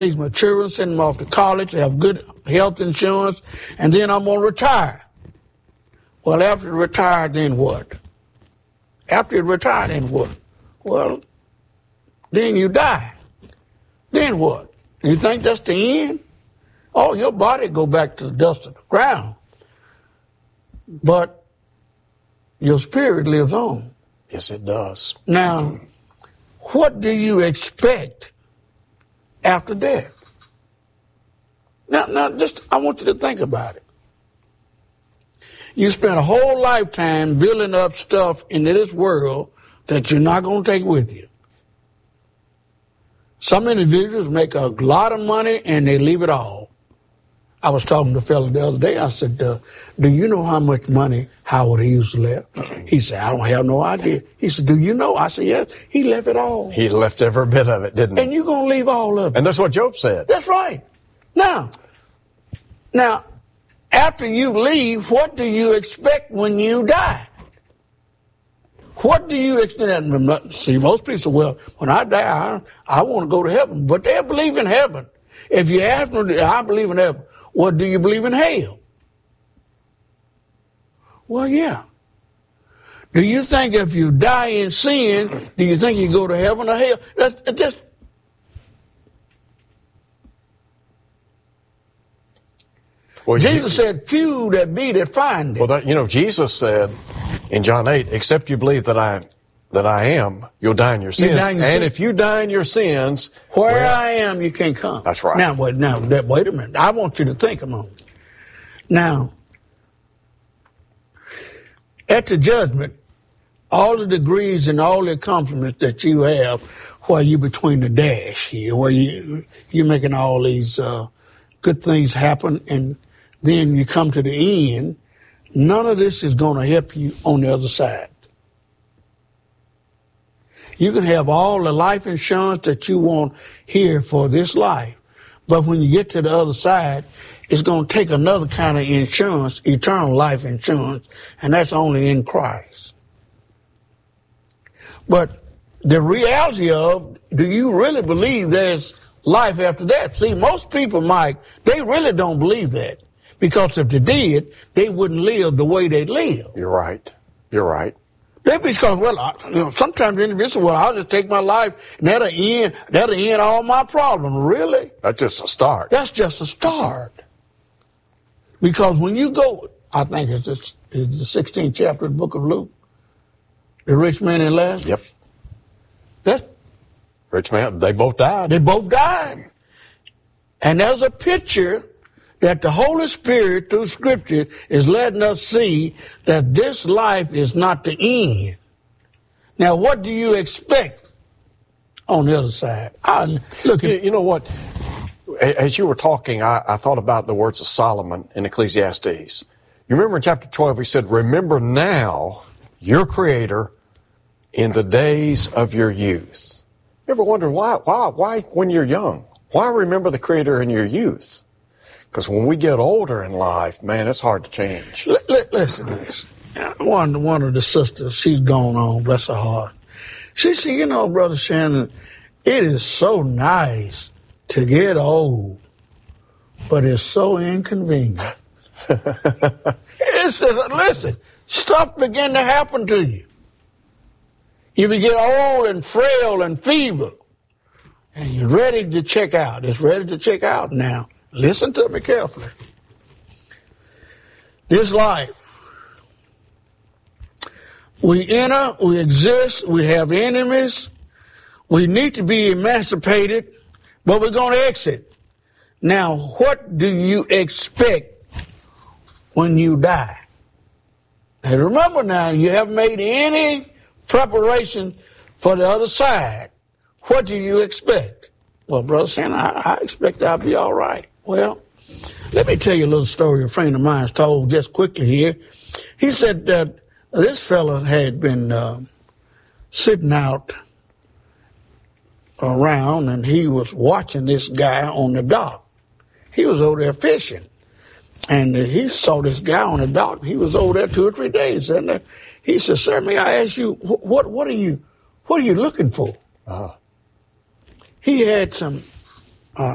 raise my children, send them off to college, have good health insurance, and then I'm going to retire. Well, after you retire, then what? After you retire, then what? Well, then you die. Then what? You think that's the end? Oh, your body go back to the dust of the ground. But your spirit lives on. Yes, it does. Now, what do you expect after death? Now, just I want you to think about it. You spent a whole lifetime building up stuff into this world that you're not going to take with you. Some individuals make a lot of money and they leave it all. I was talking to a fellow the other day. I said, do you know how much money Howard Hughes left? He said, I don't have no idea. He said, do you know? I said, yes. He left it all. He left every bit of it, didn't he? And you're going to leave all of it. And that's what Job said. That's right. Now, after you leave, what do you expect when you die? What do you expect? See, most people say, well, when I die, I want to go to heaven. But they believe in heaven. If you ask them, I believe in heaven. Well, do you believe in hell? Well, yeah. Do you think if you die in sin, do you think you go to heaven or hell? That's just... Well, Jesus said, few that be that find it. Well, Jesus said in John 8, except you believe that I am, you'll die in your sins. And if you die in your sins... Where I am, you can't come. That's right. Now, wait a minute. I want you to think a moment. Now, at the judgment, all the degrees and all the accomplishments that you have while you're between the dash here, where you're making all these good things happen, and then you come to the end, none of this is going to help you on the other side. You can have all the life insurance that you want here for this life, but when you get to the other side, it's going to take another kind of insurance, eternal life insurance, and that's only in Christ. But the reality of, do you really believe there's life after that? See, most people, Mike, they really don't believe that. Because if they did, they wouldn't live the way they live. You're right. You're right. Because, sometimes the individual say, well, I'll just take my life and that'll end all my problems. Really? That's just a start. That's just a start. Because when you go, I think it's the 16th chapter of the book of Luke, the rich man and Lazarus. Yep. That's rich man, they both died. They both died. And there's a picture that the Holy Spirit, through Scripture, is letting us see that this life is not the end. Now, what do you expect on the other side? You know what? As you were talking, I thought about the words of Solomon in Ecclesiastes. You remember in chapter 12, he said, remember now your Creator in the days of your youth. You ever wonder why when you're young? Why remember the Creator in your youth? Because when we get older in life, man, it's hard to change. Listen to this. One of the sisters, she's gone on, bless her heart. She said, Brother Shannon, it is so nice to get old, but it's so inconvenient. Listen, stuff begin to happen to you. You get old and frail and feeble, and you're ready to check out. It's ready to check out now. Listen to me carefully. This life, we enter, we exist, we have enemies, we need to be emancipated, but we're going to exit. Now, what do you expect when you die? And remember now, you haven't made any preparation for the other side. What do you expect? Well, Brother Santa, I expect I'll be all right. Well, let me tell you a little story a friend of mine's told just quickly here. He said that this fella had been sitting out around and he was watching this guy on the dock. He was over there fishing. And he saw this guy on the dock. He was over there 2 or 3 days. And he said, sir, may I ask you, what are you looking for? Uh-huh. He had some